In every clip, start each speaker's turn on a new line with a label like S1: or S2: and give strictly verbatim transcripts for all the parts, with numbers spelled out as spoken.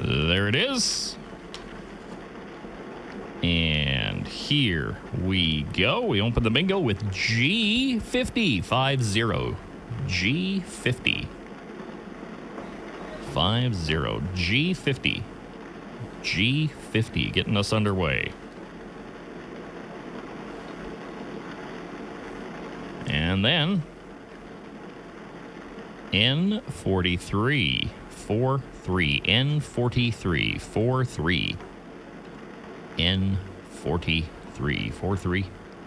S1: There it is. And here we go. We open the bingo with G fifty, five zero. G fifty. five zero. G fifty. G fifty getting us underway. And then N forty-three. four three. N forty-three. four three. N forty-three. four three.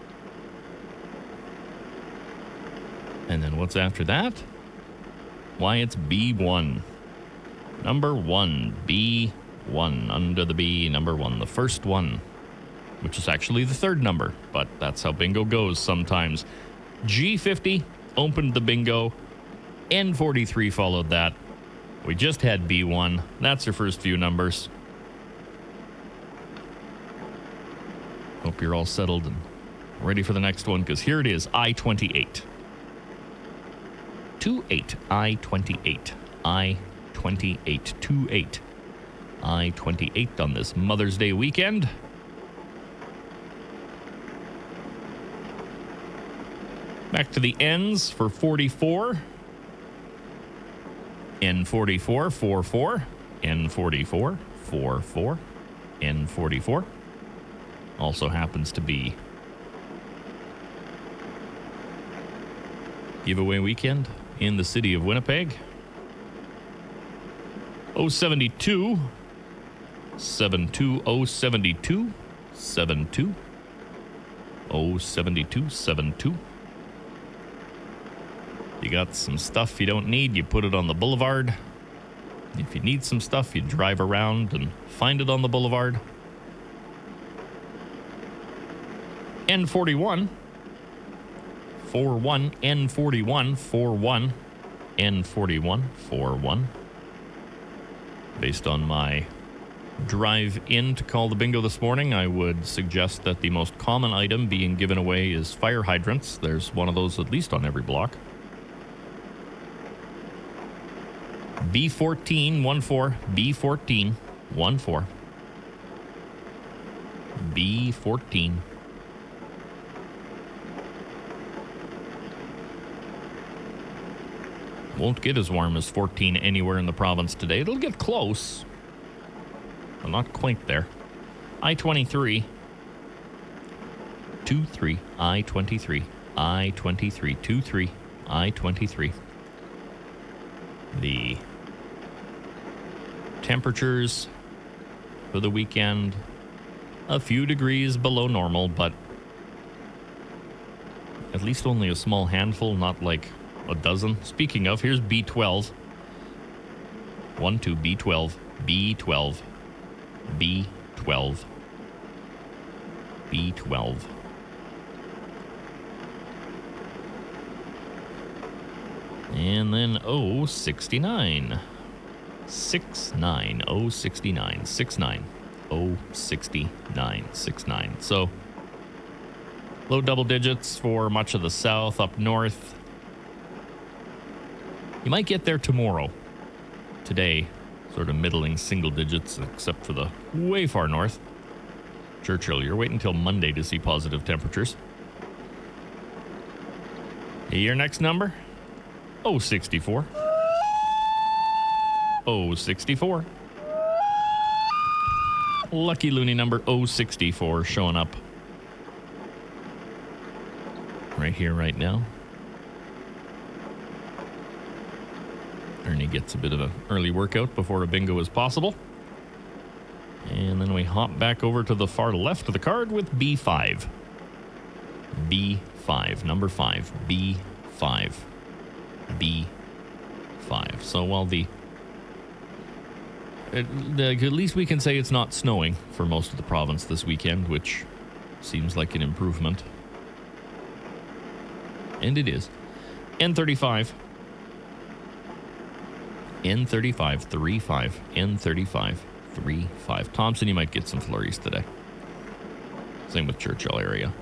S1: And then what's after that? Why, it's B one. Number one. B one. Under the B, number one. The first one, which is actually the third number, but that's how bingo goes sometimes. G fifty opened the bingo. N forty-three followed that. We just had B one. That's your first few numbers. Hope you're all settled and ready for the next one, because here it is, I twenty-eight. two eight, I twenty-eight. I twenty-eight. two eight. I twenty-eight on this Mother's Day weekend. Back to the N's for forty-four. N forty-four, four four. N forty-four, four four. N forty-four. Also happens to be giveaway weekend in the city of Winnipeg. oh seventy-two. seven two. oh seventy-two. seven two. oh seventy-two. seven two. You got some stuff you don't need, you put it on the boulevard. If you need some stuff, you drive around and find it on the boulevard. N forty-one. four one. N forty-one. four one. N forty-one. four one. Based on my drive in to call the bingo this morning, I would suggest that the most common item being given away is fire hydrants. There's one of those at least on every block. B fourteen, one four. B fourteen, one four. B fourteen. Won't get as warm as fourteen anywhere in the province today. It'll get close, but not quite there. I twenty-three. two three. I twenty-three. I twenty-three. two three. I twenty-three. The temperatures for the weekend, a few degrees below normal, but at least only a small handful, not like a dozen. Speaking of, here's B twelve. one, two, B twelve. B twelve. B twelve. B twelve. And then oh sixty-nine. six nine. oh sixty-nine. six nine. oh sixty-nine. six nine. So low double digits for much of the south. Up north, you might get there tomorrow. Today, sort of middling single digits, except for the way far north. Churchill, you're waiting until Monday to see positive temperatures. Your next number? oh sixty-four. oh sixty-four. Lucky loony number oh sixty-four showing up right here, right now. Ernie gets a bit of an early workout before a bingo is possible. And then we hop back over to the far left of the card with B five. B five, number five. B five. B five. So while the, it, the at least we can say it's not snowing for most of the province this weekend, which seems like an improvement. And it is. N thirty-five. N thirty-five, three five. N thirty-five, three five. Thompson, you might get some flurries today. Same with Churchill area.